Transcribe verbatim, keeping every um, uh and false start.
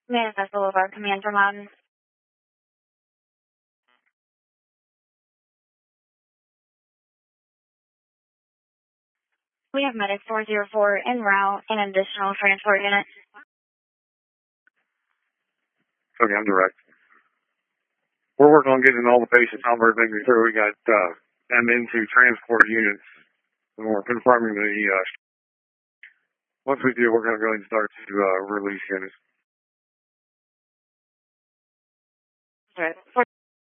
Manifest Boulevard, command from Loudon. We have medic four zero four en route and an additional transport unit. Okay, I'm direct. We're working on getting all the patients on everything through. We got uh, them into transport units, and we're confirming the. Uh, once we do, we're going to go ahead and start to uh, release units. Right.